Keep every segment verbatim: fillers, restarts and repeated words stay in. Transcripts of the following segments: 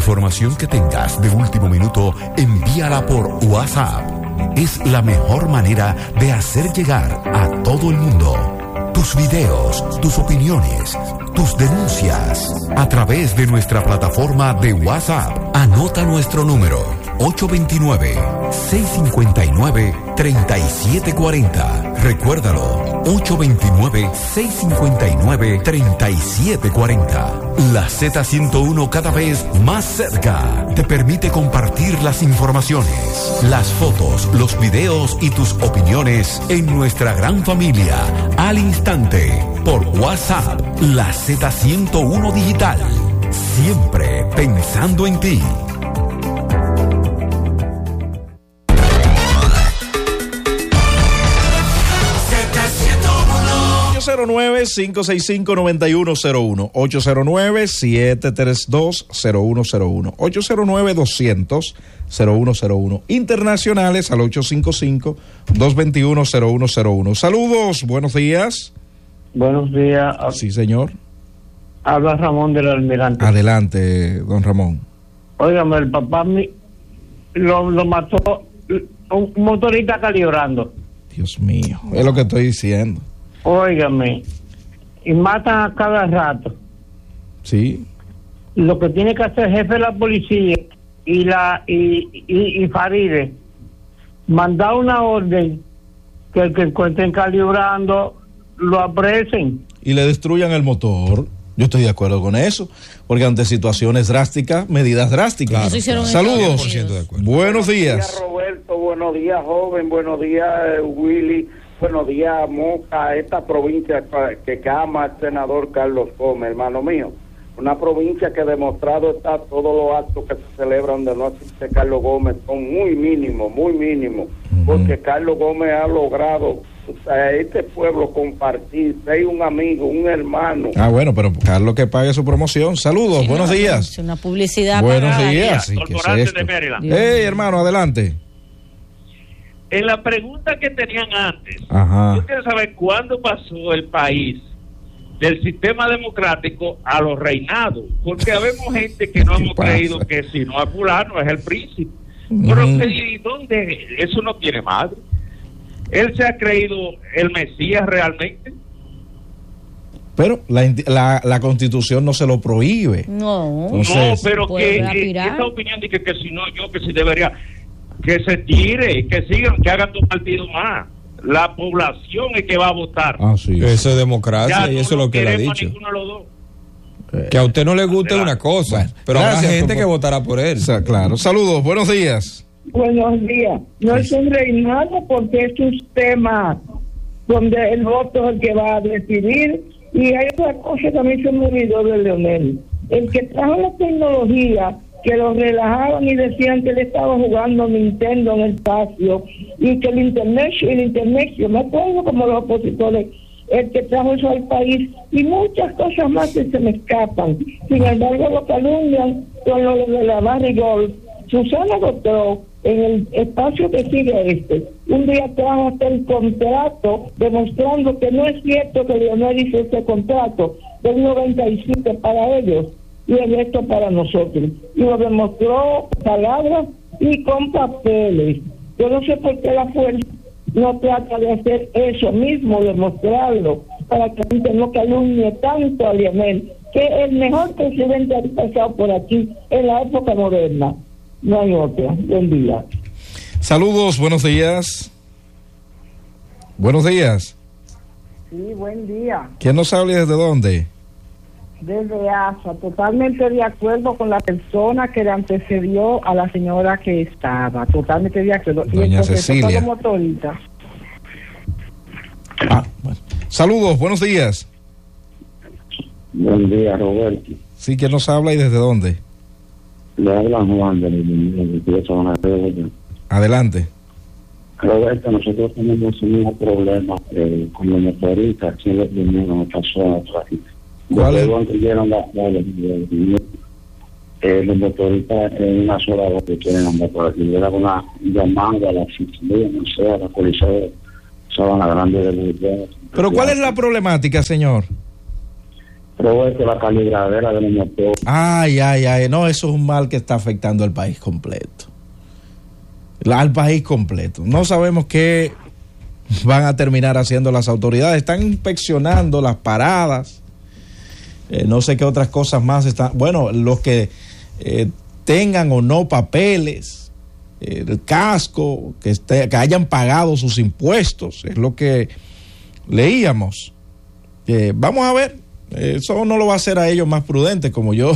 información que tengas de último minuto, envíala por WhatsApp. Es la mejor manera de hacer llegar a todo el mundo tus videos, tus opiniones, tus denuncias a través de nuestra plataforma de WhatsApp. Anota nuestro número ocho dos nueve, seis cinco nueve, tres siete cuatro cero. Recuérdalo, ocho dos nueve, seis cinco nueve, tres siete cuatro cero. La Z ciento uno, cada vez más cerca, te permite compartir las informaciones, las fotos, los videos y tus opiniones en nuestra gran familia al instante por WhatsApp. La Z ciento uno Digital, siempre pensando en ti. ocho cero nueve, cinco seis cinco, nueve uno cero uno, ocho cero nueve, siete tres dos, cero uno cero uno, ocho cero nueve, doscientos, cero uno cero uno, internacionales al ocho cinco cinco, dos dos uno, cero uno cero uno. Saludos, buenos días. Buenos días. Sí, señor. Habla Ramón del Almirante. Adelante, don Ramón. Óigame, el papá mi, lo, lo mató un motorista calibrando. Dios mío, es lo que estoy diciendo. Óigame, y matan a cada rato. Sí. Lo que tiene que hacer el jefe de la policía y la y, y, y Faride, mandar una orden que el que encuentren calibrando lo apresen. Y le destruyan el motor. Yo estoy de acuerdo con eso, porque ante situaciones drásticas, medidas drásticas. Claro. Saludos. Buenos días. Buenos días, Roberto. Buenos días, joven. Buenos días, Willy. Buenos días, Moca, esta provincia que ama el senador Carlos Gómez, hermano mío. Una provincia que demostrado está todos los actos que se celebran donde no existe Carlos Gómez son muy mínimos, muy mínimos, uh-huh. Porque Carlos Gómez ha logrado a este pueblo compartir, ser un amigo, un hermano. Ah, bueno, pero Carlos que pague su promoción. Saludos, sí, buenos no, días. Es una publicidad. Buenos pagada. días. Sí, Doctorante de Maryland. Hey, hermano, adelante. En la pregunta que tenían antes, Ajá. Yo quiero saber cuándo pasó el país del sistema democrático a los reinados, porque habemos gente que no hemos pasa? creído que si no es fulano es el príncipe. Mm. Pero ¿y dónde? Eso no tiene madre. ¿Él se ha creído el Mesías realmente? Pero la, la, la Constitución no se lo prohíbe. No. Entonces, no, pero que, que esa opinión de que, que si no yo, que si debería, que se tire, que sigan, que hagan dos partidos más. La población es que va a votar. Ah, sí. Eso es democracia ya y eso es lo que él ha dicho. Ninguno de los dos. Que a usted no le guste Adelante. Una cosa, Bueno, pero habrá gente por... que votará por él. O sea, claro. Saludos, buenos días. Buenos días. No es un reinado porque es un sistema donde el voto es el que va a decidir. Y hay otra cosa que a mí se me olvidó de Leonel. El que trajo la tecnología, que lo relajaban y decían que él estaba jugando Nintendo en el patio y que el internet, el internet, yo me acuerdo como los opositores, el que trajo eso al país y muchas cosas más que se me escapan. Sin embargo, lo calumnian con lo de la Barrigol. Susana Gotó, en el espacio que sigue este, un día trajo hasta el contrato demostrando que no es cierto que Leonel hizo este contrato del noventa y siete para ellos y el resto para nosotros. Y lo demostró con palabras y con papeles. Yo no sé por qué la fuerza no trata de hacer eso mismo, demostrarlo, para que la gente no calumnie tanto a Leonel, que el mejor presidente ha pasado por aquí en la época moderna. No hay otra. Buen día. Saludos, buenos días. Buenos días. Sí, buen día. ¿Quién nos habla y desde dónde? Desde A S A, totalmente de acuerdo con la persona que le antecedió a la señora que estaba, totalmente de acuerdo. Doña y Cecilia. Motorista. Ah, bueno. Saludos, buenos días. Buen día, Roberto. Sí, ¿quién nos habla y desde dónde? Le habla Juan de la. Adelante. Roberto, nosotros tenemos un mismo problema eh, con los motoristas. Aquí en el primero nos pasó atrás. ¿Cuál es? Cuando la, la, la, la, eh, los motoristas en una sola voz que quieren andar por aquí. Era una llamada a la fiscalía, no sé, a la policía de Sabana Grande de la. Pero ¿cuál es la problemática, señor? Roberto, la calibradera de los motores. Ay, ay, ay, no, eso es un mal que está afectando al país completo. La, al país completo. No sabemos qué van a terminar haciendo las autoridades. Están inspeccionando las paradas. Eh, no sé qué otras cosas más están. Bueno, los que eh, tengan o no papeles, eh, el casco, que, esté, que hayan pagado sus impuestos, es lo que leíamos. Eh, vamos a ver. Eso no lo va a hacer a ellos más prudentes, como yo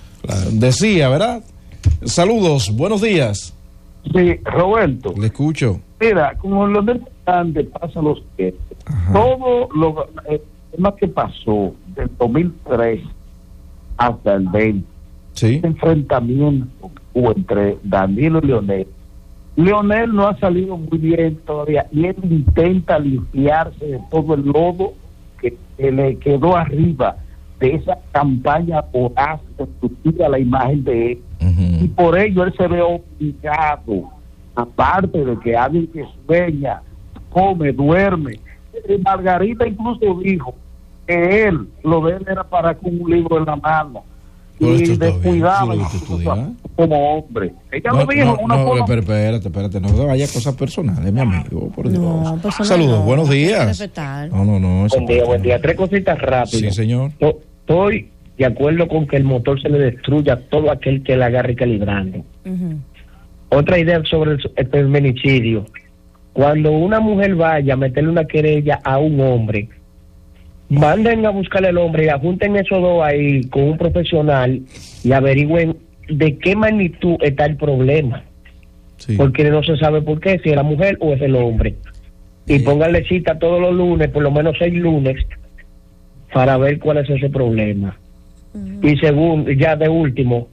decía, ¿verdad? Saludos, buenos días. Sí, Roberto. Le escucho. Mira, como los de antes pasan los que todo lo eh, más que pasó del dos mil tres hasta el veinte, sí, el enfrentamiento hubo entre Danilo y Leonel. Leonel no ha salido muy bien todavía y él intenta limpiarse de todo el lodo que, que le quedó arriba de esa campaña voraz que sustituye la imagen de él. Uh-huh. Y por ello él se ve obligado, aparte de que alguien que sueña, come, duerme. Margarita incluso dijo que él, lo de él era para con un libro en la mano y descuidaba como hombre. Ella no, lo dijo no, en una no, forma. Pero espérate, espérate, no se vaya a cosas personales, mi amigo, por Dios. No, saludos, no, buenos días. No, no, no. Buen día, buen día. Tres cositas rápidas. Sí, señor. Estoy de acuerdo con que el motor se le destruya a todo aquel que la agarre calibrando. Uh-huh. Otra idea sobre el, el feminicidio. Cuando una mujer vaya a meterle una querella a un hombre, manden a buscarle al hombre y ajunten esos dos ahí con un profesional y averigüen de qué magnitud está el problema. Sí. Porque no se sabe por qué, si es la mujer o es el hombre. Y sí, pónganle cita todos los lunes, por lo menos seis lunes, para ver cuál es ese problema. Uh-huh. Y segundo, ya de último,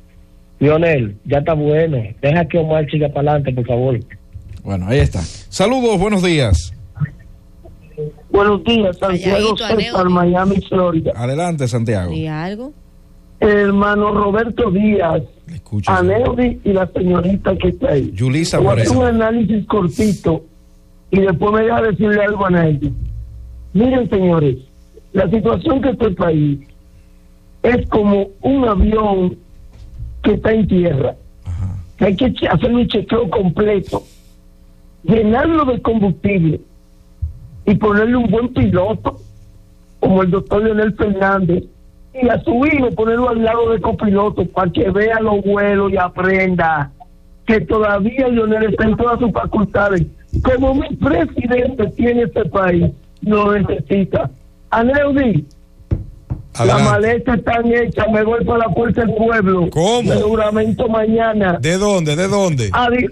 Lionel, ya está bueno. Deja que Omar siga para adelante, por favor. Bueno, ahí está. Saludos, buenos días. Buenos días, Santiago César, Miami, Florida. Adelante, Santiago. ¿Y algo? Hermano Roberto Díaz, escucho, a Neudi y la señorita que está ahí. Yulisa Voy a hacer Moreno. un análisis cortito y después me deja decirle algo a Neudi. Miren, señores, la situación que está el país es como un avión que está en tierra. Ajá. Hay que hacer un chequeo completo, llenarlo de combustible y ponerle un buen piloto como el doctor Leonel Fernández, y a su hijo ponerlo al lado de copiloto para que vea los vuelos y aprenda que todavía Leonel está en todas sus facultades. Como mi presidente tiene este país, lo necesita. Aneudi, la maleta está hecha, me voy para la puerta del pueblo. ¿Cómo? El juramento mañana. ¿De dónde? ¿De dónde? Adi-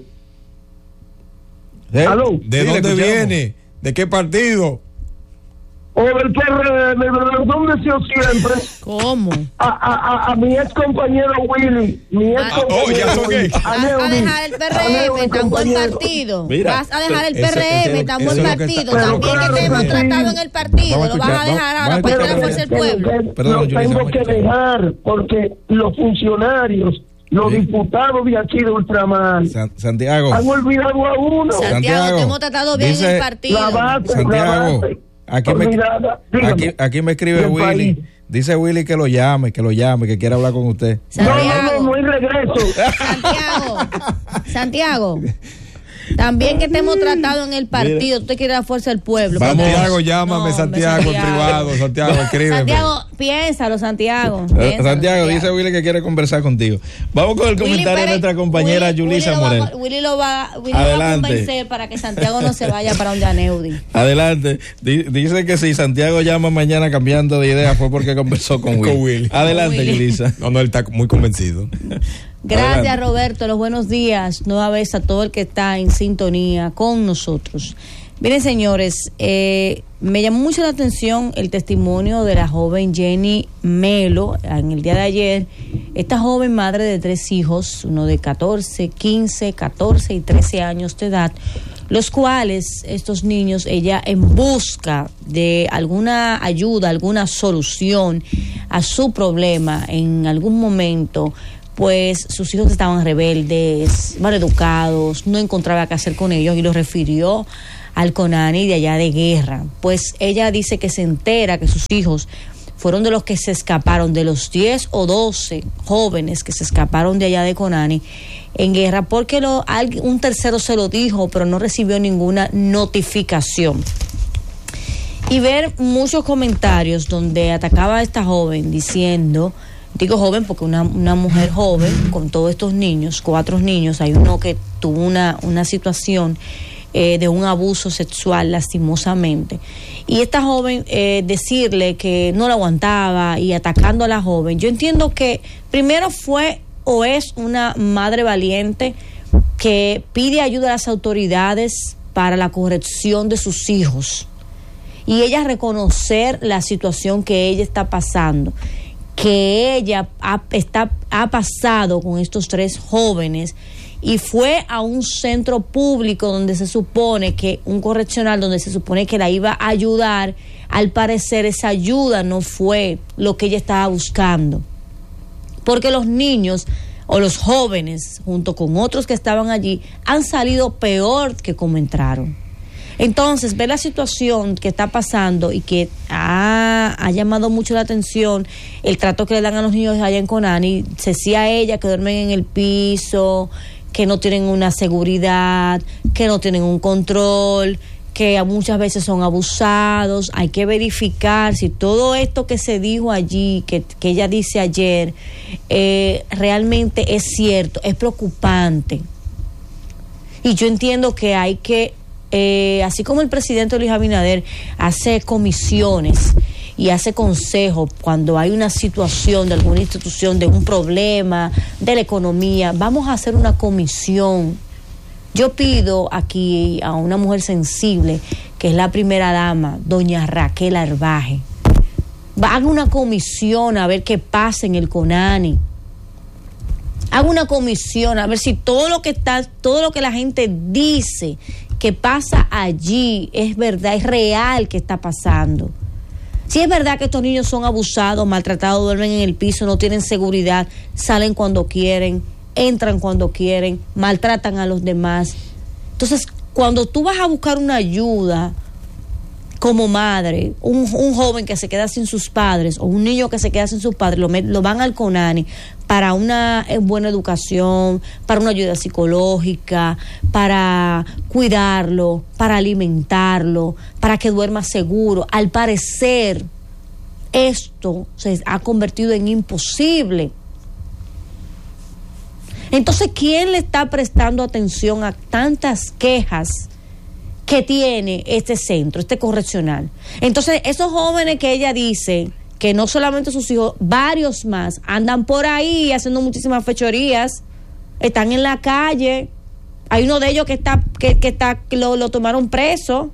¿Eh? ¿Aló? ¿De sí, dónde viene? ¿De qué partido? O del P R D, de dónde se siempre. ¿Cómo? A, a, a, a mi ex compañero Willy, mi ex Ah, compañero oh, ya son Willy. ex. Vas a dejar el P R M, tan buen partido. Mira, vas a dejar el eso- P R M, eso- tan eso buen es lo que partido. está- También Pero que te hemos claro, tratado sí. en el partido. Vamos a Lo vas a escuchar, dejar vamos- ahora vamos a para escuchar la fuerza del Que- pueblo. que Perdón, lo Yulisa, tengo vamos a que escuchar. dejar porque los funcionarios, los Sí. diputados de aquí de Ultramar San- Santiago. han olvidado a uno. Santiago, Santiago, te hemos tratado bien dice- en el partido. La base, Santiago, la base. aquí me, Olvidada. Dígame. aquí, aquí me escribe Del Willy. país. Dice Willy que lo llame, que lo llame, que quiere hablar con usted. No, no, Santiago, no hay regreso. Santiago, Santiago. También que te hemos tratado en el partido, tú te quieres la fuerza del pueblo. Vamos. Santiago, llámame, No, hombre, Santiago, en privado. Santiago, escríbeme. Santiago, piénsalo, Santiago. Eh, piénsalo, Santiago, dice Willy que quiere conversar contigo. Vamos con el Willy comentario Pérez- de nuestra compañera Willy- Yulisa Willy lo va- Moreno. Willy lo va, Willy lo va a Adelante. convencer para que Santiago no se vaya para donde Aneudi. Adelante. Di- dice que si Santiago llama mañana cambiando de idea fue porque conversó con Willy. Con Willy. Adelante, Con Willy. Yulisa. No, no, él está muy convencido. Gracias, Adelante. Roberto. Los buenos días. Nueva vez a todo el que está en sintonía con nosotros. Miren, señores, eh, me llamó mucho la atención el testimonio de la joven Jenny Melo en el día de ayer. Esta joven madre de tres hijos, uno de catorce, quince, catorce y trece años de edad, los cuales estos niños, ella en busca de alguna ayuda, alguna solución a su problema en algún momento, pues sus hijos estaban rebeldes, mal educados, no encontraba qué hacer con ellos y los refirió al CONANI de allá de Guerra. Pues ella dice que se entera que sus hijos fueron de los que se escaparon, de los diez o doce jóvenes que se escaparon de allá de Conani en guerra, porque lo, un tercero se lo dijo, pero no recibió ninguna notificación. Y ver muchos comentarios donde atacaba a esta joven diciendo, digo joven porque una, una mujer joven con todos estos niños, cuatro niños, hay uno que tuvo una, una situación eh, de un abuso sexual lastimosamente, y esta joven eh, decirle que no la aguantaba y atacando a la joven. Yo entiendo que primero fue o es una madre valiente que pide ayuda a las autoridades para la corrección de sus hijos, y ella reconocer la situación que ella está pasando, que ella ha, está, ha pasado con estos tres jóvenes, y fue a un centro público donde se supone que, un correccional donde se supone que la iba a ayudar. Al parecer esa ayuda no fue lo que ella estaba buscando, porque los niños o los jóvenes, junto con otros que estaban allí, han salido peor que como entraron. Entonces, ver la situación que está pasando y que ha, ha llamado mucho la atención el trato que le dan a los niños allá en Conani. Se decía a ella que duermen en el piso, que no tienen una seguridad, que no tienen un control, que muchas veces son abusados. Hay que verificar si todo esto que se dijo allí, que, que ella dice ayer, eh, realmente es cierto. Es preocupante. Y yo entiendo que hay que, eh, así como el presidente Luis Abinader hace comisiones y hace consejos cuando hay una situación de alguna institución, de un problema, de la economía, vamos a hacer una comisión. Yo pido aquí a una mujer sensible, que es la primera dama, doña Raquel Arbaje, haga una comisión a ver qué pasa en el Conani. Haga una comisión a ver si todo lo que está, todo lo que la gente dice que pasa allí es verdad, es real que está pasando. Si es verdad que estos niños son abusados, maltratados, duermen en el piso, no tienen seguridad, salen cuando quieren, entran cuando quieren, maltratan a los demás. Entonces, cuando tú vas a buscar una ayuda como madre, un, un joven que se queda sin sus padres o un niño que se queda sin sus padres, lo, lo van al Conani para una eh, buena educación, para una ayuda psicológica, para cuidarlo, para alimentarlo, para que duerma seguro. Al parecer, esto se ha convertido en imposible. Entonces, ¿quién le está prestando atención a tantas quejas que tiene este centro, este correccional? Entonces, esos jóvenes que ella dice, que no solamente sus hijos, varios más, andan por ahí haciendo muchísimas fechorías, están en la calle. Hay uno de ellos que está, que, que está, que lo, lo tomaron preso.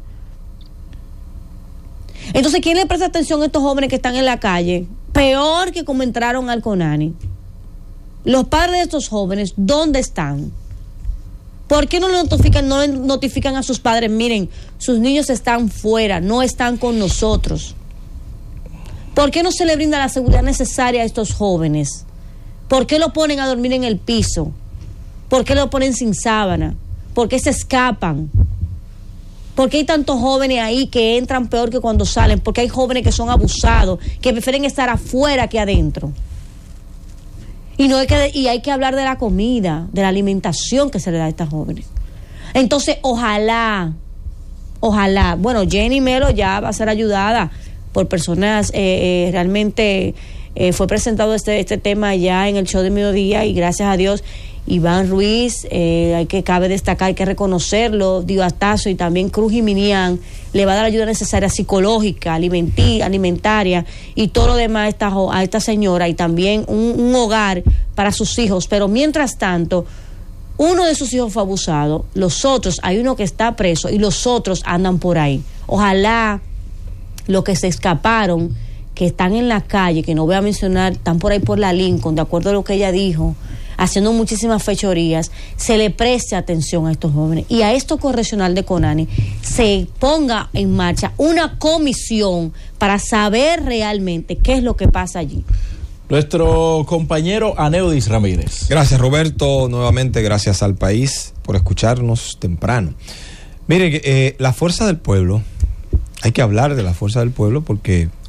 Entonces, ¿quién le presta atención a estos jóvenes que están en la calle? Peor que como entraron al Conani. Los padres de estos jóvenes, ¿dónde están? ¿Por qué no le notifican, no le notifican a sus padres? Miren, sus niños están fuera, no están con nosotros. ¿Por qué no se le brinda la seguridad necesaria a estos jóvenes? ¿Por qué lo ponen a dormir en el piso? ¿Por qué lo ponen sin sábana? ¿Por qué se escapan? ¿Por qué hay tantos jóvenes ahí que entran peor que cuando salen? Porque hay jóvenes que son abusados, que prefieren estar afuera que adentro. Y no hay que, y hay que hablar de la comida, de la alimentación que se le da a estas jóvenes. Entonces, ojalá, ojalá, bueno, Jenny Melo ya va a ser ayudada por personas, eh, eh, realmente eh, fue presentado este, este tema ya en el show de mediodía, y gracias a Dios, Iván Ruiz, eh, hay que cabe destacar, hay que reconocerlo, Diostazo y también Cruz y Minian le va a dar ayuda necesaria psicológica, alimenti, alimentaria y todo lo demás a esta, a esta señora, y también un, un hogar para sus hijos. Pero mientras tanto, uno de sus hijos fue abusado, los otros, hay uno que está preso y los otros andan por ahí. Ojalá los que se escaparon, que están en la calle, que no voy a mencionar, están por ahí por la Lincoln, de acuerdo a lo que ella dijo, haciendo muchísimas fechorías, se le preste atención a estos jóvenes, y a esto correccional de Conani se ponga en marcha una comisión para saber realmente qué es lo que pasa allí. Nuestro compañero Aneudis Ramírez. Gracias, Roberto, nuevamente gracias al país por escucharnos temprano. Mire, eh, la fuerza del pueblo, hay que hablar de la fuerza del pueblo porque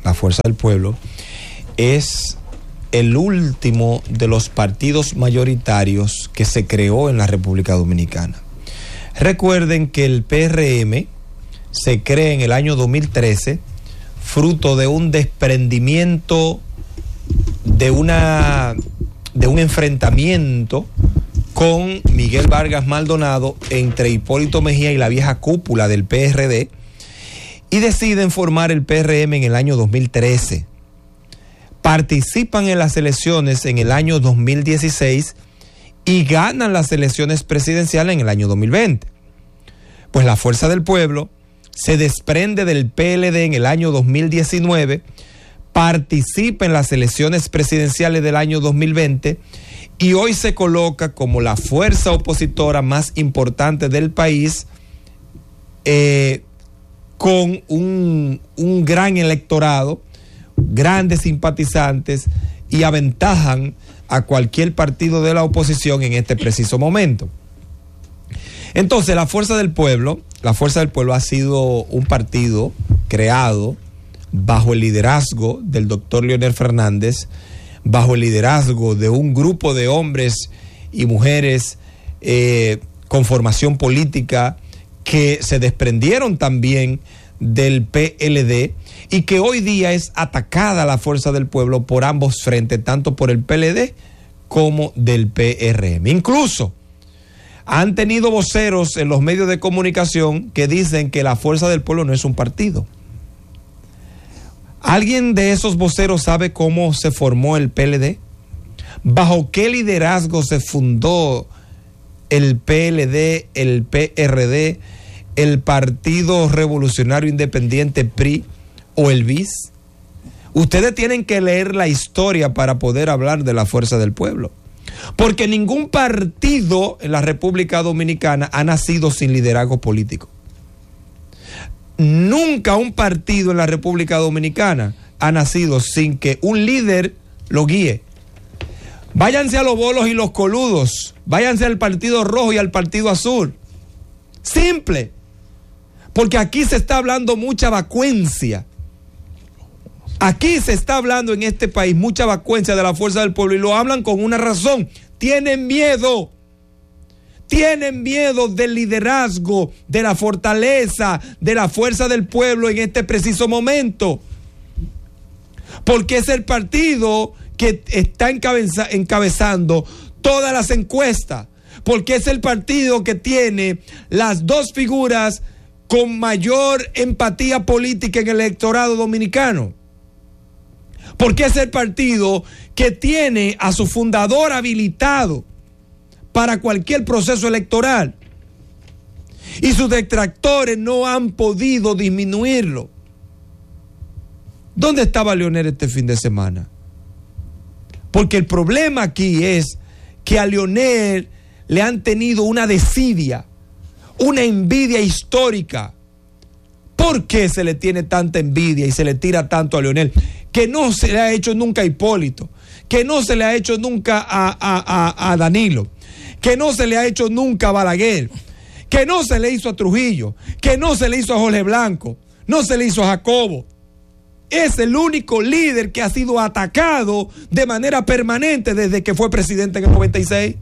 la Fuerza del Pueblo, es el último de los partidos mayoritarios que se creó en la República Dominicana. Recuerden que el P R M se crea en el año dos mil trece, fruto de un desprendimiento, de una de un enfrentamiento con Miguel Vargas Maldonado entre Hipólito Mejía y la vieja cúpula del P R D, y deciden formar el P R M en el año dos mil trece. Participan en las elecciones en el año dos mil dieciséis y ganan las elecciones presidenciales en el año dos mil veinte. Pues la Fuerza del Pueblo se desprende del P L D en el año dos mil diecinueve, participa en las elecciones presidenciales del año dos mil veinte y hoy se coloca como la fuerza opositora más importante del país, eh, con un, un gran electorado, grandes simpatizantes, y aventajan a cualquier partido de la oposición en este preciso momento. Entonces, la Fuerza del Pueblo, la Fuerza del Pueblo ha sido un partido creado bajo el liderazgo del doctor Leonel Fernández, bajo el liderazgo de un grupo de hombres y mujeres eh, con formación política que se desprendieron también del P L D y que hoy día es atacada la Fuerza del Pueblo por ambos frentes, tanto por el P L D como del P R M. Incluso han tenido voceros en los medios de comunicación que dicen que la Fuerza del Pueblo no es un partido. ¿Alguien de esos voceros sabe cómo se formó el P L D? ¿Bajo qué liderazgo se fundó el P L D, el P R D, el Partido Revolucionario Independiente P R I o el B I S? Ustedes tienen que leer la historia para poder hablar de la Fuerza del Pueblo, porque ningún partido en la República Dominicana ha nacido sin liderazgo político. Nunca un partido en la República Dominicana ha nacido sin que un líder lo guíe. Váyanse a los bolos y los coludos, váyanse al Partido Rojo y al Partido Azul. Simple. Porque aquí se está hablando mucha vacuencia. Aquí se está hablando en este país mucha vacuencia de la Fuerza del Pueblo, y lo hablan con una razón. Tienen miedo. Tienen miedo del liderazgo, de la fortaleza, de la Fuerza del Pueblo en este preciso momento. Porque es el partido que está encabeza, encabezando todas las encuestas. Porque es el partido que tiene las dos figuras con mayor empatía política en el electorado dominicano. Porque es el partido que tiene a su fundador habilitado para cualquier proceso electoral, y sus detractores no han podido disminuirlo. ¿Dónde estaba Leonel este fin de semana? Porque el problema aquí es que a Leonel le han tenido una desidia, una envidia histórica. ¿Por qué se le tiene tanta envidia y se le tira tanto a Leonel? Que no se le ha hecho nunca a Hipólito, que no se le ha hecho nunca a, a, a, a Danilo, que no se le ha hecho nunca a Balaguer, que no se le hizo a Trujillo, que no se le hizo a Jorge Blanco, no se le hizo a Jacobo. Es el único líder que ha sido atacado de manera permanente desde que fue presidente en el noventa y seis.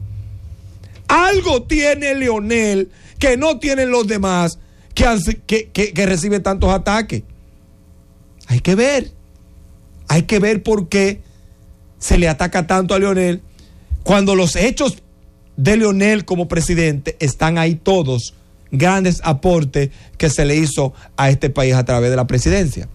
Algo tiene Leonel que no tienen los demás que, han, que, que, que reciben tantos ataques. Hay que ver, hay que ver por qué se le ataca tanto a Leonel cuando los hechos de Leonel como presidente están ahí todos, grandes aportes que se le hizo a este país a través de la presidencia.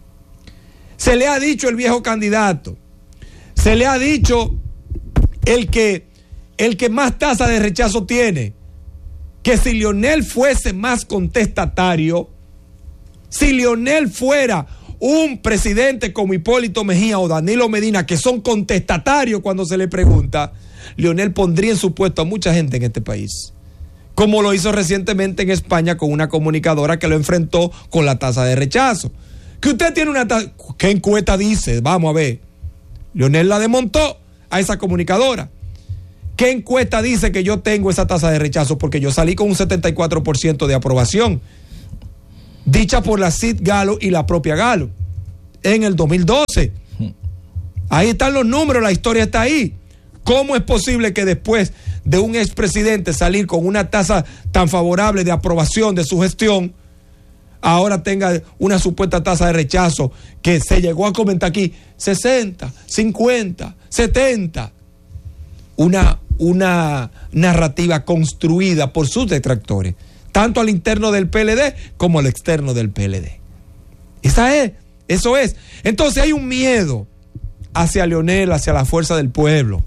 Se le ha dicho el viejo candidato, se le ha dicho el que, el que más tasa de rechazo tiene, que si Leonel fuese más contestatario, si Leonel fuera un presidente como Hipólito Mejía o Danilo Medina, que son contestatarios cuando se le pregunta, Leonel pondría en su puesto a mucha gente en este país, como lo hizo recientemente en España con una comunicadora que lo enfrentó con la tasa de rechazo. Que usted tiene una tasa, ¿qué encuesta dice? Vamos a ver. Leonel la desmontó a esa comunicadora. ¿Qué encuesta dice que yo tengo esa tasa de rechazo? Porque yo salí con un setenta y cuatro por ciento de aprobación, dicha por la C I D Galo y la propia Galo. en el dos mil doce. Ahí están los números, la historia está ahí. ¿Cómo es posible que después de un expresidente salir con una tasa tan favorable de aprobación de su gestión, ahora tenga una supuesta tasa de rechazo que se llegó a comentar aquí, sesenta, cincuenta, setenta? Una, una narrativa construida por sus detractores, tanto al interno del P L D como al externo del P L D. Esa es, eso es. Entonces hay un miedo hacia Leonel, hacia la fuerza del pueblo.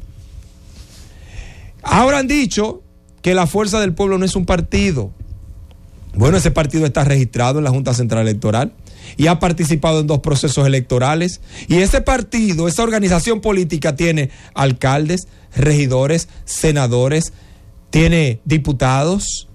Ahora han dicho que la fuerza del pueblo no es un partido. Bueno, ese partido está registrado en la Junta Central Electoral y ha participado en dos procesos electorales. Y ese partido, esa organización política tiene alcaldes, regidores, senadores, tiene diputados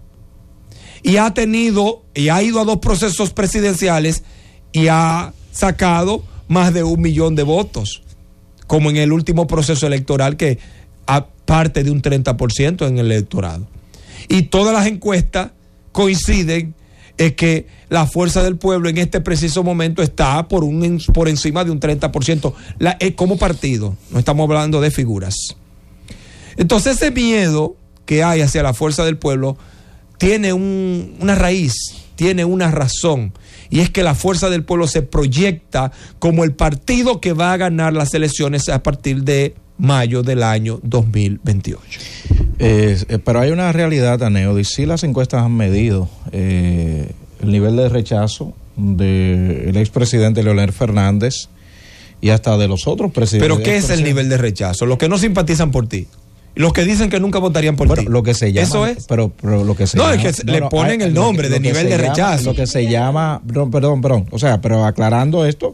y ha tenido y ha ido a dos procesos presidenciales y ha sacado más de un millón de votos, como en el último proceso electoral que aparte de un treinta por ciento en el electorado. Y todas las encuestas coinciden en que la fuerza del pueblo en este preciso momento está por, un, por encima de un treinta por ciento la, eh, como partido. No estamos hablando de figuras. Entonces ese miedo que hay hacia la fuerza del pueblo tiene un, una raíz, tiene una razón, y es que la fuerza del pueblo se proyecta como el partido que va a ganar las elecciones a partir de mayo del año dos mil veintiocho. Eh, eh, pero hay una realidad, Taneo, y sí las encuestas han medido eh, el nivel de rechazo del expresidente Leonel Fernández y hasta de los otros presidentes. ¿Pero qué es el nivel de rechazo? Los que no simpatizan por ti. Los que dicen que nunca votarían por bueno, ti. Lo que se llama, eso es. Pero, pero lo que se no, llama, es que no, le no, ponen hay, el nombre lo, de lo nivel de llama, rechazo. Lo que se llama, perdón, perdón, perdón. O sea, pero aclarando esto,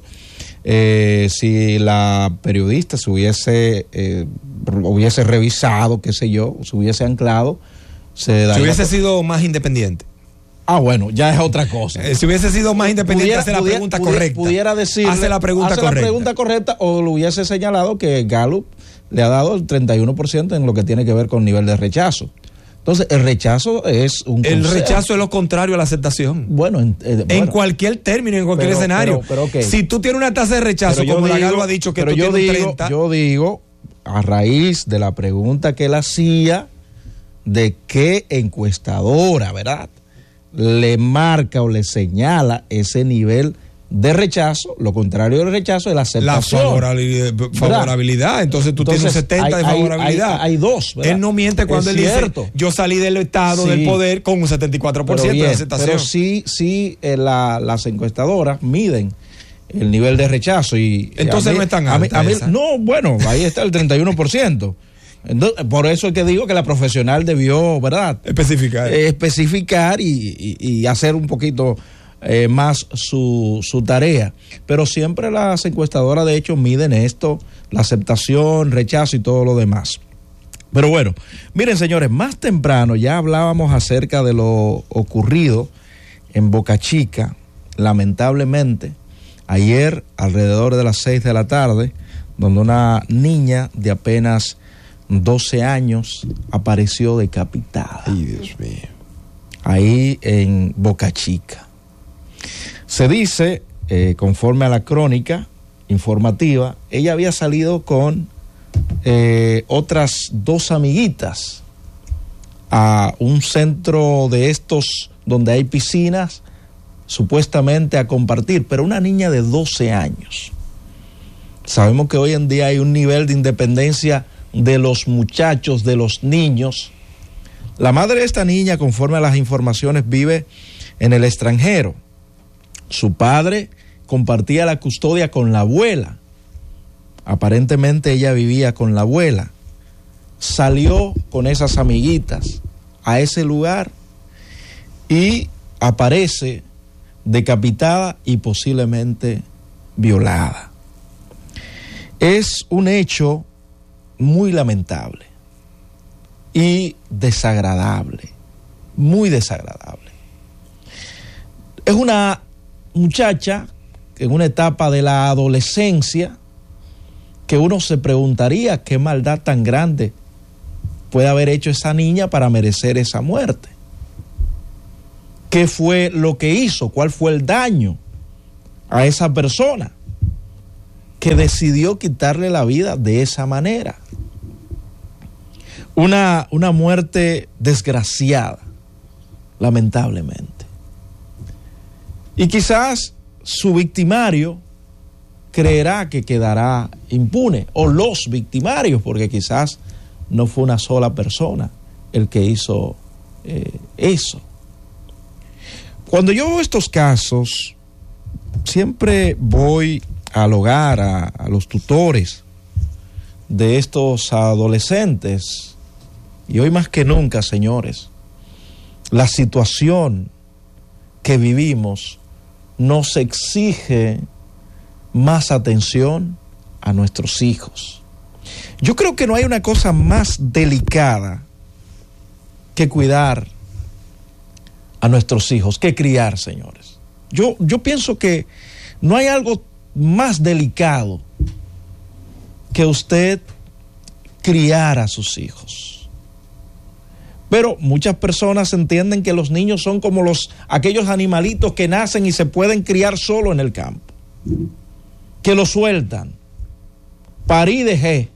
eh, si la periodista se hubiese, eh, hubiese revisado, qué sé yo, se hubiese anclado, se daría. Si hubiese sido más independiente. Ah, bueno, ya es otra cosa. Eh, si hubiese sido más independiente, pudiera, hace la pudiera, pregunta pudiera, correcta. Pudiera decir. Hace la pregunta hace correcta. la pregunta correcta o lo hubiese señalado que Gallup le ha dado el treinta y uno por ciento en lo que tiene que ver con nivel de rechazo. Entonces, el rechazo es un El consejo. Rechazo es lo contrario a la aceptación. Bueno, en, eh, bueno. en cualquier término, en cualquier pero, escenario. Pero, pero, okay. Si tú tienes una tasa de rechazo, pero como digo, la Galo ha dicho que pero tú yo tienes digo, treinta. Yo digo, a raíz de la pregunta que él hacía, de qué encuestadora, ¿verdad?, le marca o le señala ese nivel de rechazo. Lo contrario del rechazo es la aceptación. La favorabilidad. favorabilidad. Entonces tú Entonces, tienes un setenta hay, de favorabilidad. Hay, hay, hay dos, ¿verdad? Él no miente cuando es él cierto. dice, yo salí del estado sí, del poder con un setenta y cuatro por ciento bien, de aceptación. Pero sí, sí eh, la, las encuestadoras miden el nivel de rechazo. Y entonces mí, no es tan a mí, alta a mí, esa. No, bueno, ahí está el treinta y uno por ciento. Entonces, por eso es que digo que la profesional debió, ¿verdad?, especificar eh, especificar y, y, y hacer un poquito eh, más su, su tarea. Pero siempre las encuestadoras, de hecho, miden esto, la aceptación, rechazo y todo lo demás. Pero bueno, miren, señores, más temprano ya hablábamos acerca de lo ocurrido en Boca Chica, lamentablemente, ayer alrededor de las seis de la tarde, donde una niña de apenas doce años apareció decapitada. Ay, Dios mío. Ahí en Boca Chica. Se dice, eh, conforme a la crónica informativa, ella había salido con eh, otras dos amiguitas a un centro de estos donde hay piscinas, supuestamente a compartir, pero una niña de doce años. Sabemos que hoy en día hay un nivel de independencia de los muchachos, de los niños. La madre de esta niña, conforme a las informaciones, vive en el extranjero. Su padre compartía la custodia con la abuela. Aparentemente ella vivía con la abuela. Salió con esas amiguitas a ese lugar y aparece decapitada y posiblemente violada. Es un hecho muy lamentable y desagradable, muy desagradable. Es una muchacha en una etapa de la adolescencia que uno se preguntaría qué maldad tan grande puede haber hecho esa niña para merecer esa muerte. ¿Qué fue lo que hizo? ¿Cuál fue el daño a esa persona? que decidió quitarle la vida de esa manera. Una, una muerte desgraciada, lamentablemente. Y quizás su victimario creerá que quedará impune, o los victimarios, porque quizás no fue una sola persona el que hizo eh, eso. Cuando yo veo estos casos, siempre voy al hogar, a, a los tutores de estos adolescentes, y hoy más que nunca, señores, la situación que vivimos nos exige más atención a nuestros hijos. Yo creo que no hay una cosa más delicada que cuidar a nuestros hijos, que criar, señores. Yo, yo pienso que no hay algo más delicado que usted criar a sus hijos. Pero muchas personas entienden que los niños son como los aquellos animalitos que nacen y se pueden criar solo en el campo, que los sueltan, parí dejé.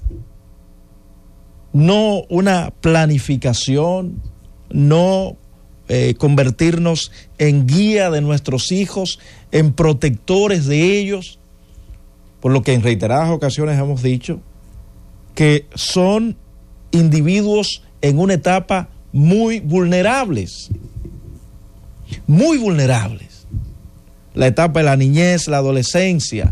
No una planificación, no eh, convertirnos en guía de nuestros hijos, en protectores de ellos, por lo que en reiteradas ocasiones hemos dicho que son individuos en una etapa muy vulnerables, muy vulnerables. La etapa de la niñez, la adolescencia,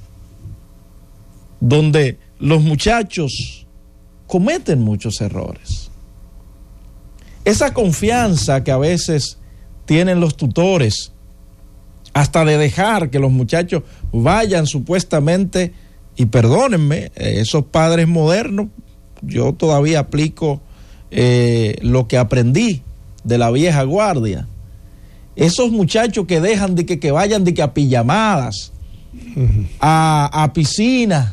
donde los muchachos cometen muchos errores. Esa confianza que a veces tienen los tutores, hasta de dejar que los muchachos vayan supuestamente, y perdónenme, esos padres modernos, yo todavía aplico eh, lo que aprendí de la vieja guardia. Esos muchachos que dejan de que, que vayan de que a pijamadas, uh-huh. a, a piscinas,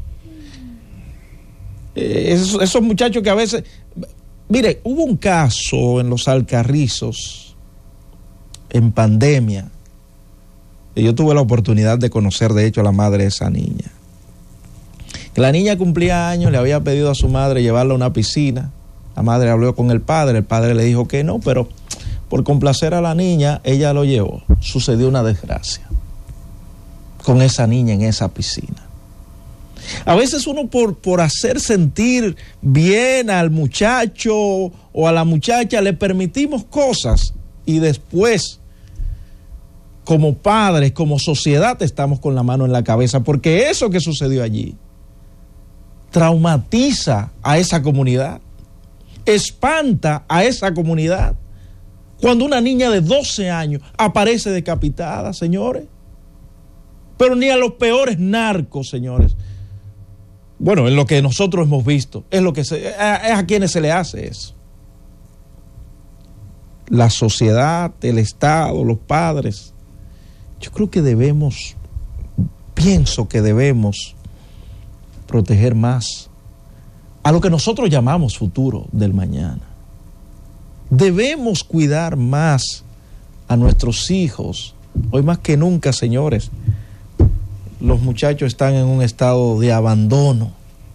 eh, esos, esos muchachos que a veces... Mire, hubo un caso en los Alcarrizos, en pandemia, y yo tuve la oportunidad de conocer, de hecho, a la madre de esa niña. La niña cumplía años, le había pedido a su madre llevarla a una piscina. La madre habló con el padre, el padre le dijo que no, pero por complacer a la niña, ella lo llevó. Sucedió una desgracia con esa niña en esa piscina. A veces uno por, por hacer sentir bien al muchacho o a la muchacha le permitimos cosas y después, como padres, como sociedad, estamos con la mano en la cabeza, porque eso que sucedió allí traumatiza a esa comunidad, espanta a esa comunidad. Cuando una niña de doce años aparece decapitada, señores, pero ni a los peores narcos, señores. Bueno, en lo que nosotros hemos visto, es lo que se, es a quienes se le hace eso. La sociedad, el Estado, los padres. Yo creo que debemos, pienso que debemos proteger más a lo que nosotros llamamos futuro del mañana. Debemos cuidar más a nuestros hijos. Hoy más que nunca, señores, los muchachos están en un estado de abandono,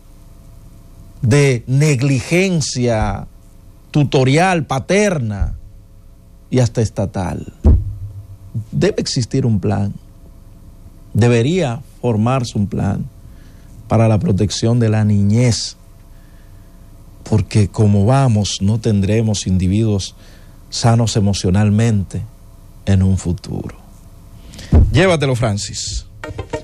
de negligencia tutorial, paterna y hasta estatal. Debe existir un plan, debería formarse un plan para la protección de la niñez, porque como vamos, no tendremos individuos sanos emocionalmente en un futuro. Llévatelo, Francis.